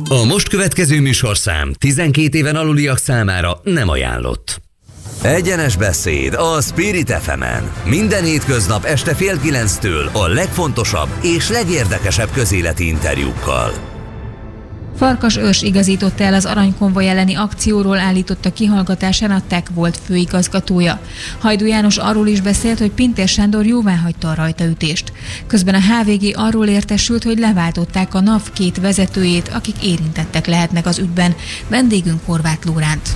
A most következő műsorszám 12 éven aluliak számára nem ajánlott. Egyenes beszéd a Spirit FM-en. Minden hétköznap este 8:30-től a legfontosabb és legérdekesebb közéleti interjúkkal. Farkas Őrs igazította el az aranykonvoj elleni akcióról állította kihallgatásán a TEK volt főigazgatója. Hajdú János arról is beszélt, hogy Pintér Sándor jóváhagyta a rajtaütést. Közben a HVG arról értesült, hogy leváltották a NAV 2 vezetőjét, akik érintettek lehetnek az ügyben. Vendégünk Horváth Lóránt.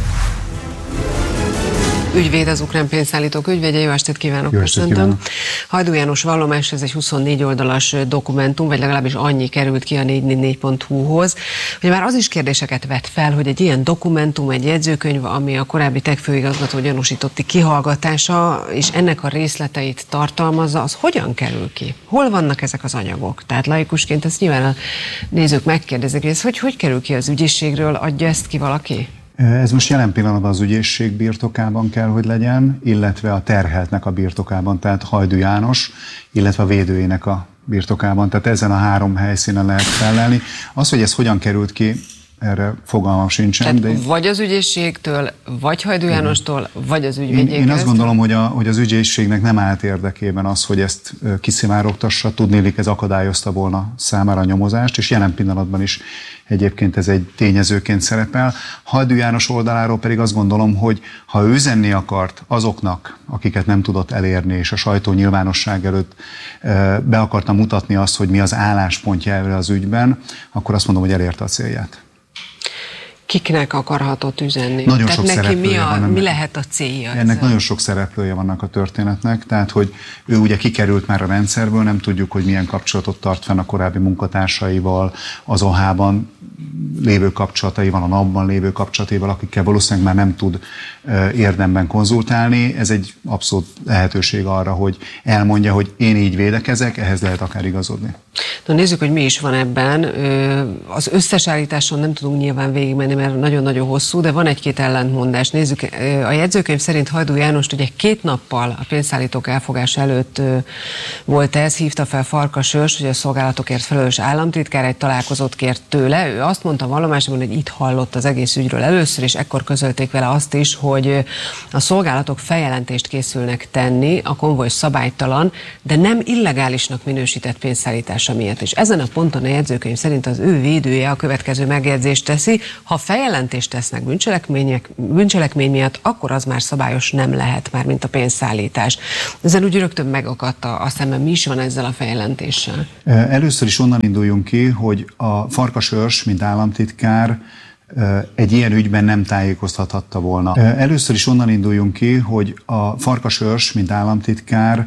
Ügyvéd, az ukrán pénzszállítók ügyvédje, jó estét kívánok, köszöntöm. Hajdú János vallomás, ez egy 24 oldalas dokumentum, vagy legalábbis annyi került ki a 444.hu-hoz. Hogy már az is kérdéseket vet fel, hogy egy ilyen dokumentum, egy jegyzőkönyv, ami a korábbi TEK főigazgató gyanúsítotti kihallgatása, és ennek a részleteit tartalmazza, az hogyan kerül ki? Hol vannak ezek az anyagok? Tehát laikusként ezt nyilván a nézők megkérdezik, hogy ez hogy kerül ki az ügyészségről, adja ezt ki valaki? Ez most jelen pillanatban az ügyészség birtokában kell, hogy legyen, illetve a terheltnek a birtokában, tehát Hajdú János, illetve a védőjének a birtokában. Tehát ezen a 3 helyszínen lehet fellelni. Az, hogy ez hogyan került ki, erre fogalmam sincsen. Tehát vagy az ügyészségtől, vagy Hajdú Jánostól, vagy az ügyvédjén. Én azt gondolom, hogy az ügyészségnek nem állt érdekében az, hogy ezt kiszivárogtassa, tudnélik ez akadályozta volna számára a nyomozást, és jelen pillanatban is egyébként ez egy tényezőként szerepel. Hajdú János oldaláról pedig azt gondolom, hogy ha ő üzenni akart azoknak, akiket nem tudott elérni, és a sajtó nyilvánosság előtt be akarta mutatni azt, hogy mi az álláspontja erre az ügyben, akkor azt mondom, hogy elérte a célját. Kiknek akarhatott üzenni? Nagyon tehát sok neki szereplője van. mi lehet a célja? Ennek ezzel? Nagyon sok szereplője vannak a történetnek, tehát hogy ő ugye kikerült már a rendszerből, nem tudjuk, hogy milyen kapcsolatot tart fenn a korábbi munkatársaival, az OH-ban lévő kapcsolataival, a NAV-ban lévő kapcsolataival, akikkel valószínűleg már nem tud érdemben konzultálni. Ez egy abszolút lehetőség arra, hogy elmondja, hogy én így védekezek, ehhez lehet akár igazodni. Na nézzük, hogy mi is van ebben. Az összes állításon nem tudunk nyilván végigmenni, mert nagyon-nagyon hosszú, de van egy-két ellentmondás. Nézzük, a jegyzőkönyv szerint Hajdú Jánost ugye 2 nappal a pénzszállítók elfogása előtt volt ez, hívta fel Farkas Őrs, hogy a szolgálatokért felelős államtitkár, egy találkozót kért tőle. Ő azt mondta vallomásában, hogy itt hallott az egész ügyről először, és ekkor közölték vele azt is, hogy a szolgálatok feljelentést készülnek tenni, a konvoj szabálytalan, de nem illegálisnak minősített pénzszállítása miatt. És ezen a ponton a jegyzőkönyv szerint az ő védője a következő megjegyzést teszi: ha feljelentést tesznek bűncselekmény miatt, akkor az már szabályos nem lehet, már mint a pénzszállítás. Ezen úgy rögtön megakadt a szemem, mi is van ezzel a feljelentéssel? Először is onnan induljunk ki, hogy a Farkas Őrs, mint államtitkár, egy ilyen ügyben nem tájékoztathatta volna. Először is onnan induljunk ki, hogy a Farkas Őrs, mint államtitkár,